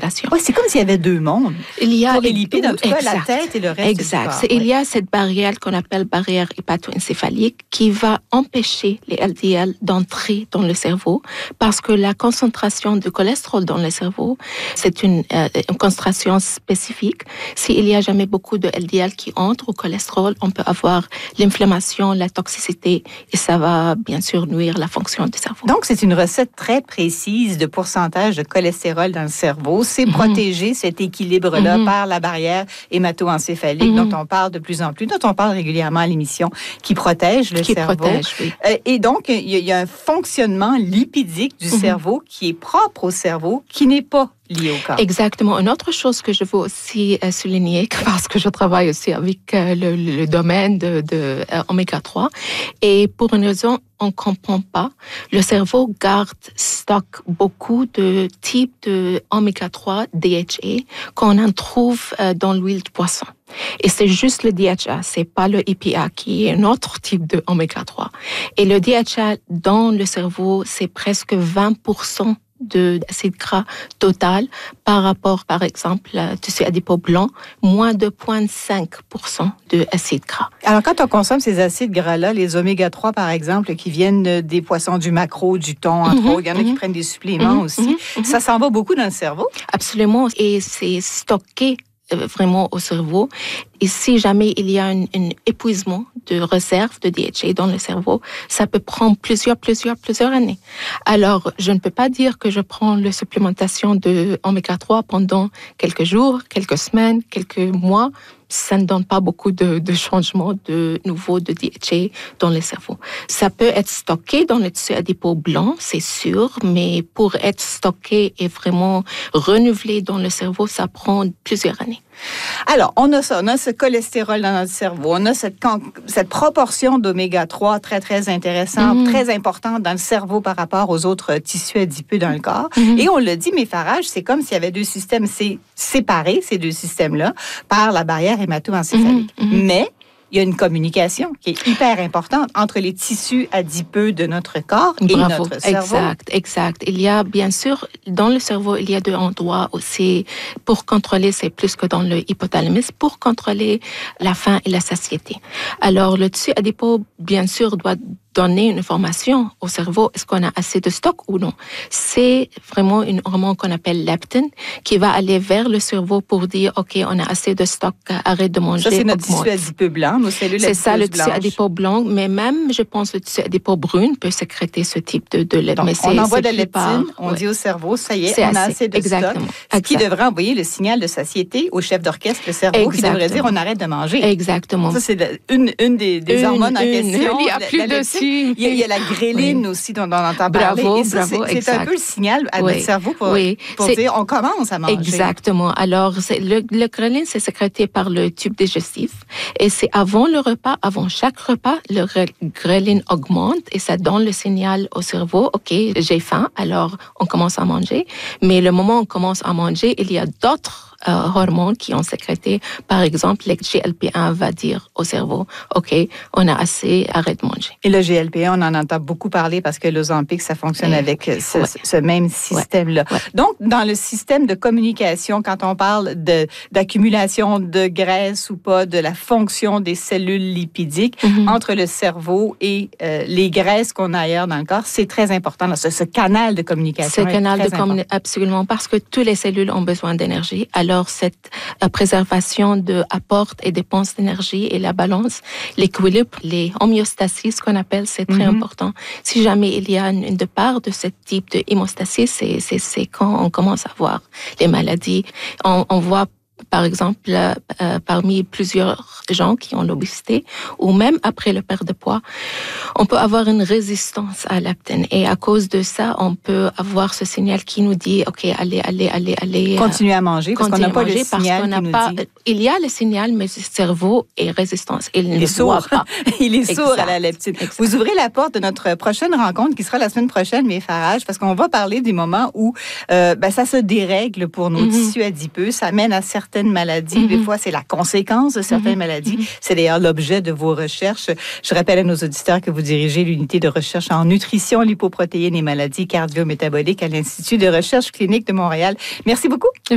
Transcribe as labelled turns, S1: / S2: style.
S1: patients.
S2: Oui, c'est comme s'il y avait deux mondes.
S1: Il y a
S2: pour les lipides, en tout cas, la
S1: exact.
S2: tête et le reste
S1: Exact.
S2: du corps.
S1: Il y a cette barrière qu'on appelle barrière hépato-encéphalique qui va empêcher les LDL d'entrer dans le cerveau parce que la concentration de cholestérol dans le cerveau, c'est une concentration spécifique. S'il y a jamais beaucoup de LDL qui entrent au cholestérol, on peut avoir l'inflammation, la toxicité et ça va bien sûr nuire la fonction du cerveau.
S2: Donc, c'est une recette très précise de pourcentage de cholestérol dans le cerveau. C'est protéger cet équilibre-là par la barrière hémato-encéphalique dont on parle de plus en plus, dont on parle régulièrement à l'émission, qui protège le cerveau.
S1: Oui.
S2: Et donc, il y a un fonctionnement lipidique du cerveau qui est propre au cerveau, qui n'est pas lié au corps.
S1: Exactement. Une autre chose que je veux aussi souligner, parce que je travaille aussi avec le domaine de oméga 3, et pour une raison, on ne comprend pas, le cerveau stocke beaucoup de types de oméga 3 DHA qu'on en trouve dans l'huile de poisson. Et c'est juste le DHA, c'est pas le EPA qui est un autre type de oméga 3. Et le DHA dans le cerveau, c'est presque 20% d'acide gras total par rapport, par exemple, tissu adipeux blanc, moins de 0,5% d'acide gras.
S2: Alors, quand on consomme ces acides gras-là, les oméga 3, par exemple, qui viennent des poissons, du maquereau, du thon, entre autres, il y en a qui prennent des suppléments aussi, ça s'en va beaucoup dans le cerveau?
S1: Absolument, et c'est stocké vraiment au cerveau. Et si jamais il y a un épuisement de réserve de DHA dans le cerveau, ça peut prendre plusieurs années. Alors, je ne peux pas dire que je prends la supplémentation de oméga 3 pendant quelques jours, quelques semaines, quelques mois. Ça ne donne pas beaucoup de changements de nouveau de DHA dans le cerveau. Ça peut être stocké dans le tissu adipeux blanc, c'est sûr, mais pour être stocké et vraiment renouvelé dans le cerveau, ça prend plusieurs années.
S2: Alors, on a ça, on a ce cholestérol dans notre cerveau, on a cette proportion d'oméga 3 très, très intéressante, très importante dans le cerveau par rapport aux autres tissus adipeux dans le corps. Et on l'a dit, mais Farage, c'est comme s'il y avait deux systèmes séparés, ces deux systèmes-là, par la barrière hémato-encéphalique. Mais il y a une communication qui est hyper importante entre les tissus adipeux de notre corps et notre cerveau.
S1: Exact. Il y a, bien sûr, dans le cerveau, il y a deux endroits aussi pour contrôler, c'est plus que dans le hypothalamus, pour contrôler la faim et la satiété. Alors, le tissu adipeux, bien sûr, doit donner une information au cerveau, est-ce qu'on a assez de stock ou non. C'est vraiment une hormone qu'on appelle leptin qui va aller vers le cerveau pour dire, OK, on a assez de stock, arrête de manger.
S2: Ça, c'est notre tissu adipeux blanc, nos cellules adipeuses blanches.
S1: C'est ça, le tissu adipeux blanc, mais même, je pense, le tissu adipeux brun peut sécréter ce type de leptine.
S2: Donc, on envoie de la leptine, on dit au cerveau, ça y est, on a assez de stock. Ce qui devrait envoyer le signal de satiété au chef d'orchestre, le cerveau, qui devrait dire, on arrête de manger.
S1: Exactement.
S2: Ça, c'est une des hormones en question.
S1: Il y a plus dessus.
S2: Il y a la gréline aussi dont on entend parler. Et ça, c'est un peu le signal à notre cerveau pour dire on commence à manger.
S1: Exactement. Alors, le gréline, c'est sécrété par le tube digestif. Et c'est avant le repas, avant chaque repas, le gréline augmente et ça donne le signal au cerveau, OK, j'ai faim, alors on commence à manger. Mais le moment où on commence à manger, il y a d'autres hormones qui ont sécrété. Par exemple, le GLP-1 va dire au cerveau, OK, on a assez, arrête de manger.
S2: Et le GLP-1, on en entend beaucoup parler parce que l'Ozempic, ça fonctionne avec ce même système-là. Ouais. Donc, dans le système de communication, quand on parle d'accumulation de graisse ou pas, de la fonction des cellules lipidiques entre le cerveau et les graisses qu'on a ailleurs dans le corps, c'est très important. Ce canal de communication.
S1: Ce canal de communication, absolument, parce que toutes les cellules ont besoin d'énergie. Alors, cette préservation apporte et dépense d'énergie et la balance, l'équilibre, les homéostasis, ce qu'on appelle, c'est très important. Si jamais il y a une part de ce type de hémostasis, c'est quand on commence à voir les maladies. On voit par exemple, parmi plusieurs gens qui ont l'obésité, ou même après le perte de poids, on peut avoir une résistance à la leptine. Et à cause de ça, on peut avoir ce signal qui nous dit, OK, allez.
S2: Continuez à manger, parce qu'on n'a pas le signal qui nous dit.
S1: Il y a le signal, mais le cerveau est résistant. Il ne voit pas.
S2: Il est sourd à la leptine. Vous ouvrez la porte de notre prochaine rencontre, qui sera la semaine prochaine, mes Farage, parce qu'on va parler des moments où ça se dérègle pour nos tissus adipeux. Ça mène à certaines maladies. Des fois, c'est la conséquence de certaines maladies. C'est d'ailleurs l'objet de vos recherches. Je rappelle à nos auditeurs que vous dirigez l'unité de recherche en nutrition, lipoprotéines et maladies cardio-métaboliques à l'Institut de recherche clinique de Montréal. Merci beaucoup.